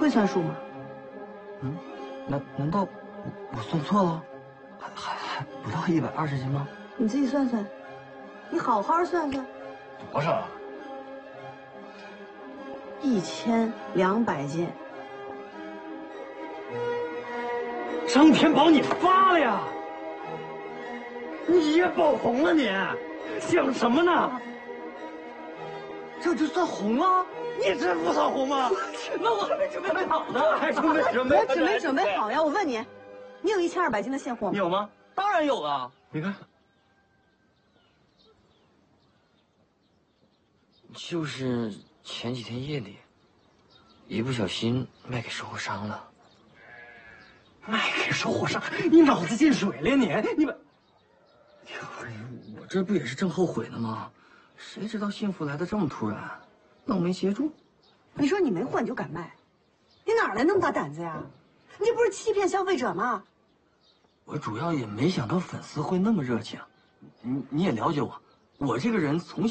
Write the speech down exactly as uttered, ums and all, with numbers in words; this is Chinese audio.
会算数吗？ 嗯，难难道我我算错了？还还还不到一百二十斤吗？ 你自己算算，你好好算算。 多少啊？ 一千两百斤。 张天宝，你发了呀！你也爆红了你，想什么呢？这就算红了？你这不算红吗？那我还没准备好呢，还准备准备？ 我准备准备好呀！我问你，你有一千二百斤的现货吗？ 你有吗？当然有了。你看，就是前几天夜里，一不小心卖给收货商了。卖给收货商？你脑子进水了你？你把……我这不也是正后悔呢吗？谁知道幸福来的这么突然，愣没协助。 你说你没货你就敢卖，你哪来那么大胆子呀？你不是欺骗消费者吗？ 我主要也没想到粉丝会那么热情。你你也了解我，我这个人从小。